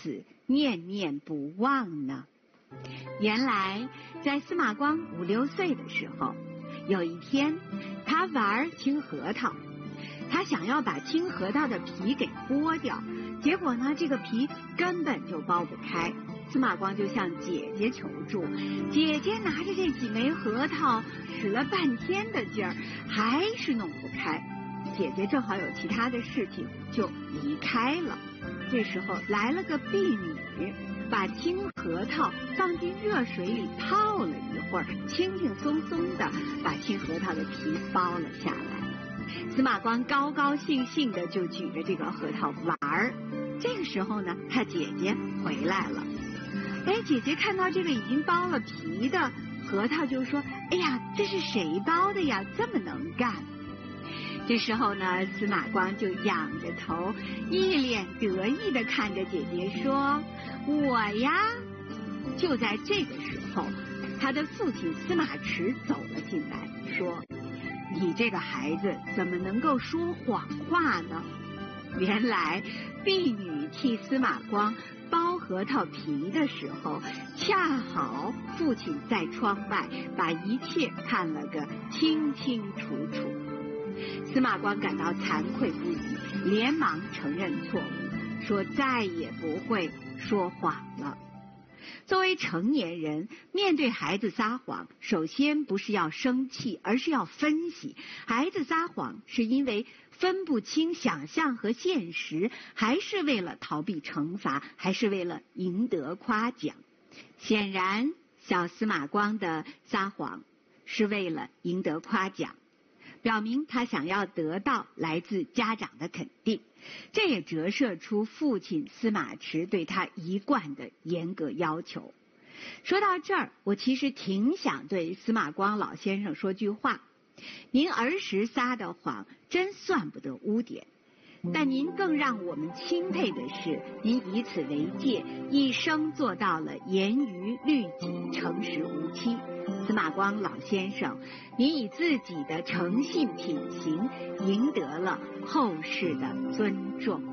此念念不忘呢？原来在司马光5、6岁的时候，有一天他玩青核桃，他想要把青核桃的皮给剥掉，结果呢这个皮根本就剥不开。司马光就向姐姐求助，姐姐拿着这几枚核桃使了半天的劲儿，还是弄不开。姐姐正好有其他的事情，就离开了。这时候来了个婢女，把青核桃放进热水里泡了一会儿，轻轻松松的把青核桃的皮剥了下来。司马光高高兴兴的就举着这个核桃玩儿。这个时候呢，他姐姐回来了。姐姐看到这个已经剥了皮的核桃就说：哎呀，这是谁剥的呀？这么能干。这时候呢，司马光就仰着头，一脸得意地看着姐姐说：我呀。就在这个时候，他的父亲司马池走了进来，说：你这个孩子怎么能够说谎话呢？原来婢女替司马光剥核桃皮的时候，恰好父亲在窗外把一切看了个清清楚楚。司马光感到惭愧不已，连忙承认错误，说再也不会说谎了。作为成年人，面对孩子撒谎，首先不是要生气，而是要分析孩子撒谎是因为分不清想象和现实，还是为了逃避惩罚，还是为了赢得夸奖。显然小司马光的撒谎是为了赢得夸奖，表明他想要得到来自家长的肯定，这也折射出父亲司马池对他一贯的严格要求。说到这儿，我其实挺想对司马光老先生说句话：您儿时撒的谎真算不得污点，但您更让我们钦佩的是，您以此为戒，一生做到了严于律己，诚实无欺。司马光老先生，您以自己的诚信品行赢得了后世的尊重。